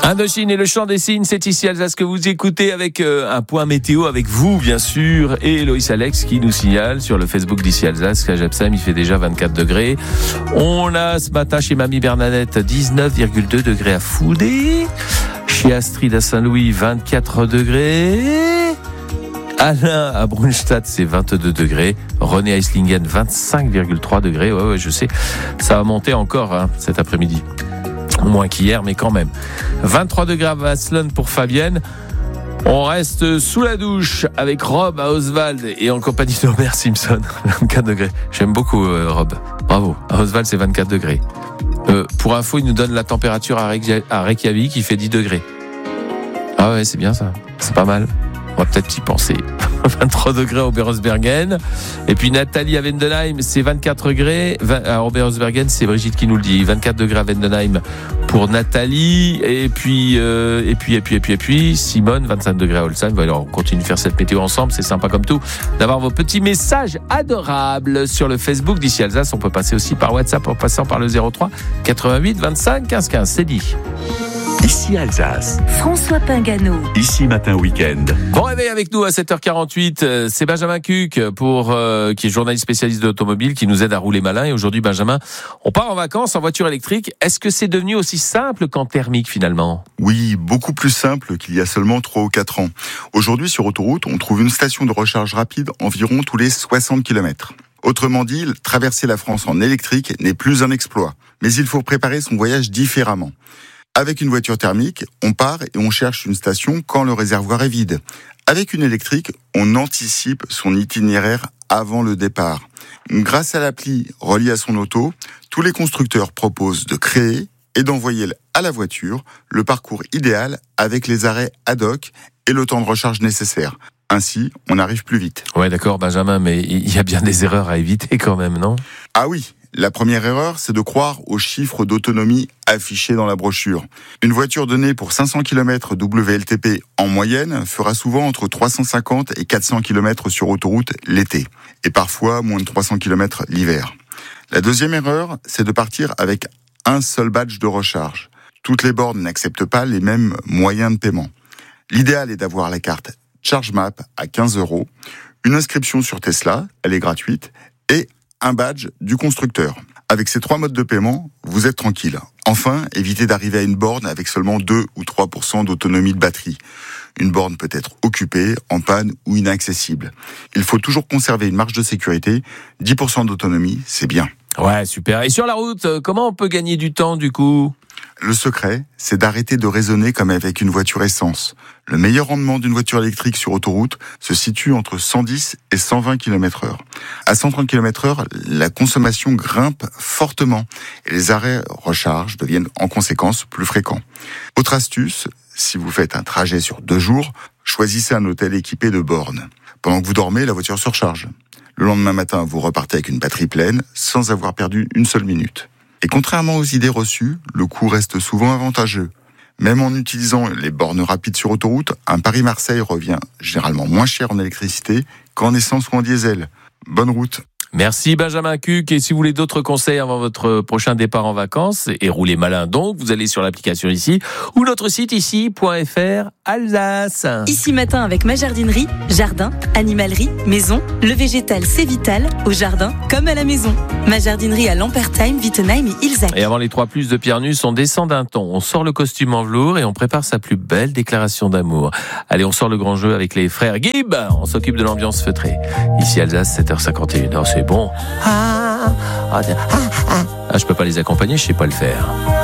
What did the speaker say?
Indochine et le chant des signes, c'est ici Alsace que vous écoutez avec un point météo avec vous bien sûr et Loïs Alex qui nous signale sur le Facebook d'ici Alsace qu'à Jepsheim il fait déjà 24 degrés. On a ce matin chez Mamie Bernadette 19,2 degrés à Foudé. Chez Astrid à Saint-Louis 24 degrés. Alain à Brunstadt c'est 22 degrés. René à Eislingen 25,3 degrés. Ouais, je sais, ça va monter encore cet après-midi. Moins qu'hier, mais quand même. 23 degrés à Wasselonne pour Fabienne. On reste sous la douche avec Rob à Oswald et en compagnie d'Homer Simpson. 24 degrés. J'aime beaucoup Rob. Bravo. À Oswald, c'est 24 degrés. Pour info, il nous donne la température à Reykjavik, il fait 10 degrés. Ah ouais, c'est bien ça. C'est pas mal. On va peut-être y penser. 23 degrés à Oberhausbergen. Et puis Nathalie à Vendenheim, c'est 24 degrés. À Oberhausbergen, c'est Brigitte qui nous le dit. 24 degrés à Vendenheim pour Nathalie. Et puis Simone, 25 degrés à Holzheim. Alors, on continue de faire cette météo ensemble. C'est sympa comme tout d'avoir vos petits messages adorables sur le Facebook d'ici Alsace. On peut passer aussi par WhatsApp en passant par le 03 88 25 15 15. C'est dit. Ici Alsace. François Pingano. Ici Matin Week-end. Bon réveil avec nous à 7h48. C'est Benjamin Cuc qui est journaliste spécialiste de l'automobile qui nous aide à rouler malin. Et aujourd'hui, Benjamin, on part en vacances en voiture électrique. Est-ce que c'est devenu aussi simple qu'en thermique finalement ? Oui, beaucoup plus simple qu'il y a seulement 3 ou 4 ans. Aujourd'hui, sur autoroute, on trouve une station de recharge rapide environ tous les 60 km. Autrement dit, traverser la France en électrique n'est plus un exploit. Mais il faut préparer son voyage différemment. Avec une voiture thermique, on part et on cherche une station quand le réservoir est vide. Avec une électrique, on anticipe son itinéraire avant le départ. Grâce à l'appli reliée à son auto, tous les constructeurs proposent de créer et d'envoyer à la voiture le parcours idéal avec les arrêts ad hoc et le temps de recharge nécessaire. Ainsi, on arrive plus vite. Ouais, d'accord, Benjamin, mais il y a bien des erreurs à éviter quand même, non ? Ah oui. La première erreur, c'est de croire aux chiffres d'autonomie affichés dans la brochure. Une voiture donnée pour 500 km WLTP en moyenne fera souvent entre 350 et 400 km sur autoroute l'été, et parfois moins de 300 km l'hiver. La deuxième erreur, c'est de partir avec un seul badge de recharge. Toutes les bornes n'acceptent pas les mêmes moyens de paiement. L'idéal est d'avoir la carte ChargeMap à 15 €, une inscription sur Tesla, elle est gratuite, et un badge du constructeur. Avec ces 3 modes de paiement, vous êtes tranquille. Enfin, évitez d'arriver à une borne avec seulement 2 ou 3% d'autonomie de batterie. Une borne peut être occupée, en panne ou inaccessible. Il faut toujours conserver une marge de sécurité. 10% d'autonomie, c'est bien. Ouais, super. Et sur la route, comment on peut gagner du temps du coup ? Le secret, c'est d'arrêter de raisonner comme avec une voiture essence. Le meilleur rendement d'une voiture électrique sur autoroute se situe entre 110 et 120 km/h. À 130 km/h, la consommation grimpe fortement et les arrêts recharge deviennent en conséquence plus fréquents. Autre astuce, si vous faites un trajet sur 2 jours, choisissez un hôtel équipé de bornes. Pendant que vous dormez, la voiture se recharge. Le lendemain matin, vous repartez avec une batterie pleine sans avoir perdu une seule minute. Et contrairement aux idées reçues, le coût reste souvent avantageux. Même en utilisant les bornes rapides sur autoroute, un Paris-Marseille revient généralement moins cher en électricité qu'en essence ou en diesel. Bonne route. Merci Benjamin Cuc. Et si vous voulez d'autres conseils avant votre prochain départ en vacances, et rouler malin donc, vous allez sur l'application ici, ou notre site ici.fr Alsace. Ici Matin avec ma jardinerie, jardin, animalerie, maison, le végétal c'est vital, au jardin comme à la maison. Ma jardinerie à Lampertheim, Wittenheim et Ilzach. Et avant les 3+, de Pierre Nusse, on descend d'un ton, on sort le costume en velours et on prépare sa plus belle déclaration d'amour. Allez, on sort le grand jeu avec les frères Gibb, on s'occupe de l'ambiance feutrée. Ici Alsace, 7h51. Non, c'est bon. Je peux pas les accompagner, je sais pas le faire.